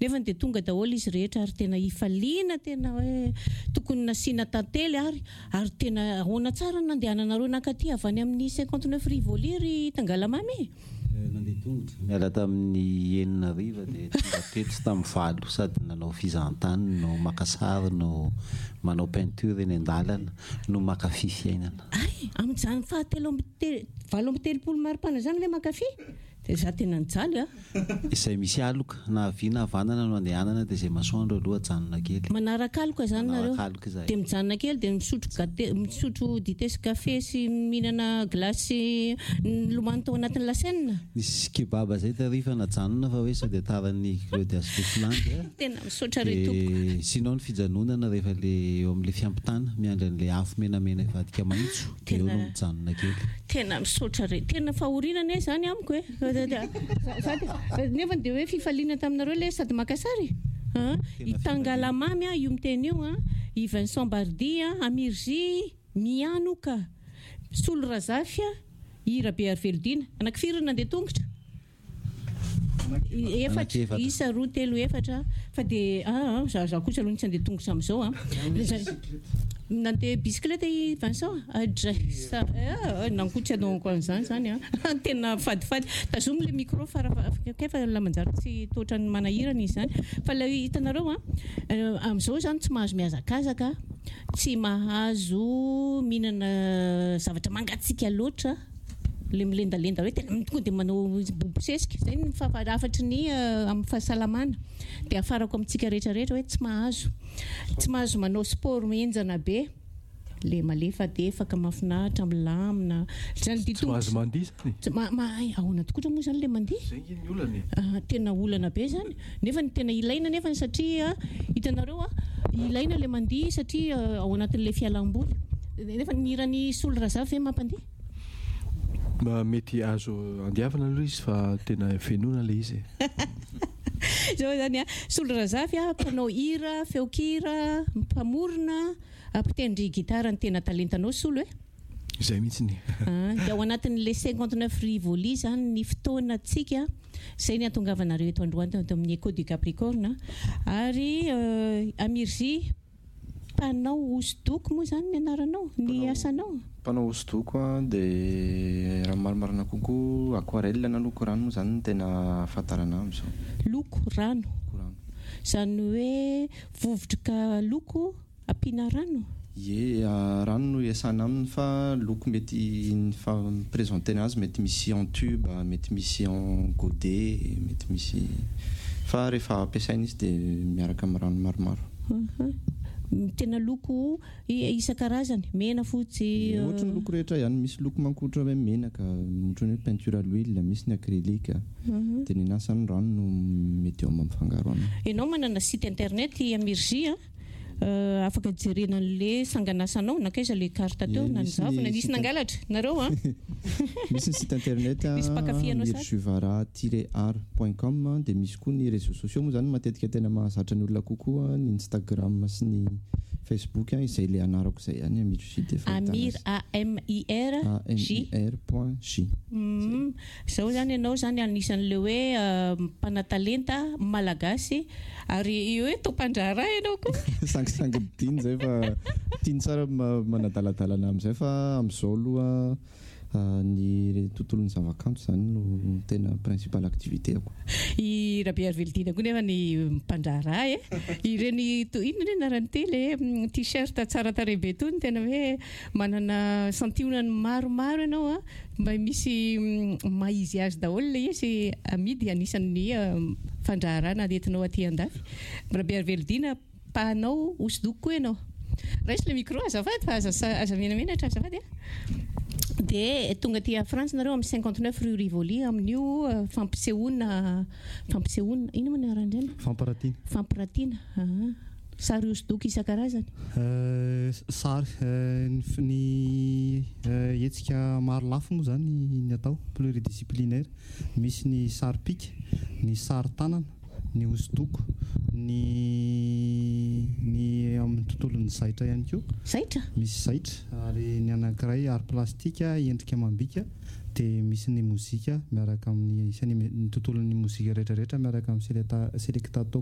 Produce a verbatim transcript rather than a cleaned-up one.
nefa dia tonga daholo izy rehetra ary tena ifaliana tena hoe tokony nasiana tantely ary ary tena ahoana tsara nandehananareo nakaty avy any amin'ny cinquante neuf Rivoli ry Tangalamamy nandeha tongotra miala tamin'ny enina riva dia tonga teto sy tamin'ny valo sady nanao fizahantany no maka sary no manao peinture eny an-dalana no makafy fiainana. Ay amin'izany fahatelo amby te- valo amby telopolo maripana zany le makafy dia za tena nijaly a. Izay misy aloka na avy na havanana no andehanana dia izay masoandro aloha janona kely. Manaraka aloka zany nareo Manaraka aloka izay. dia mijanona kely dia misotro gate misotro dité sy kafe sy mihinana glasy lomano tao anatin'ny lasaina. Nisy kebaba zay tarifa najanona fa hoe sady taran'ny Claude Ascofilandy Tena misaotra re tompoko. sinao ny fijanonana rehefa le eo amin'ilay fiampitana miandra an'ilay afo menamena vadika maitso dia eo no mijanona kely. Tena misaotra re tena fahorinana zany amiko e nefa dia hoe fifaliana taminareo le sady makasary i Tangalamamy io miteny io i Vincent Bardy Amirzy Mianoka Solo Razafy i Rabe Arveldina anakifiry nandeha tongotra efatra isa roa telo efatra fa dia ah za za kosa aloha tsy andeha tongotra amin'izao nandeha bisikileta i Vincent adresa nankotra donc an'izany zany a tena fadifady tazomy le micro farakefa la manjary tsy toatra ny manahirana izy zany fa la hitanareo a amin'izao zany tsy mahazo mihazakazaka tsy mahazo mihinana zavatra mangatsiaka loatra le milendalenda hoe tena tonga dia manao bobosesika zay ny fahafatry ny amin'ny fahasalamana dia afarako amintsika rehetrarehetra hoe tsy mahazo tsy mahazo manao sport mihenjana be le malefa defaka mafinahitra milamina zany tsy mahazo mandihy zany ahoana tokotra moa zany le mandihy zay ny olana tena olana be zany nefa ny tena ilaina nefa satria hitanareo a ilaina le mandihy satria ao anatin'le fialamboly nefa ny irany Solo Razafy mampandihy mety azo andiavana aloha izy fa tena fenona le izy zao zany a Solo Razafy a mpanao hira feokira mpamorona mpitendry gitara ny tena talentanao Solo e izay mihitsy ny dia ao anatin'le cinquante neuf Rivoli zany ny fotoana antsika izay ny atongavanareo eto androany eto amin'ny Eco du Capricorne ary Amirzy mpanao hosodoko moa zany ny anaranao ny asanao mpanao hosodoko a dia raha marimarina kokoa aquarelle na loko rano moa zany no tena ahafantarana amin'izao loko rano zany hoe vovotrika loko ampiana rano ye rano no iasana aminy fa loko mety fa présentena azy mety misy en tube mety misy en godet mety misy fa rehefa ampiasaina izy dia miaraka amin'ny rano maromaro tena loko isan-karazany mena fotsy ohatra ny loko rehetra ihany misy loko mankotra hoe menaka ohatra ny hoe peinture à l'huile misy ny acrylique dia ny nasan'ny rano no mety eo mamifangaro aminy. Ianao manana site internet Amirzy afaka jerena an'le sanganasanao nakaiza le carte teo na nizavona nisy nangalatra nareo a misy ny site internet amirzyvara tiret art point com dia misy koa ny réseaux sociaux moa zany matetika tena mahazatra ny olona kokoa ny Instagram sy ny Facebook izay le anarako izay ihany Amirzy Amir A M I R J point J zao zany ianao zany anisan'le hoe mpanatalenta malagasy ary io hoe tompandrara ianao koa sangisangy zay fa tiany tsara manadaladalana amin'izay fa amin'izao aloha ny tontolon'ny zavakanto zany no tena principal activité ako i Rabe Arveldina koa nefa ny mpandrara e ireny ino re narany tele t-shirt tsara tarehy be tony tena hoe manana santionany maromaro ianao a mba misy maizy azy daholo le izy amidy anisan'ny fandrarana entinao aty andafy Rabe Arveldina mpanao hosodoko koa ianao raisy le micro azafady fa aza menamenatra azafady dia tonga aty à France nareo amin'ny cinquante neuf rue Rivoli amin'io fampisehoana fampisehoana ino moa ny aran'ireny fampirantiana fampirantiana sary hosodoko isan-karazany sary ny hetsika maro lafo moa zany ny atao pluridisciplinaire misy ny sary pika ny sary tanana ny hosodoko ny ny amin'ny tontolon'ny zaitra ihany koa zaitra misy zaitra ary ny anankiray art plastika endrika amam-bika dia misy ny mozika miaraka amin'ny isany ny tontolon'ny mozika rehetrarehetra miaraka amin'ny selekta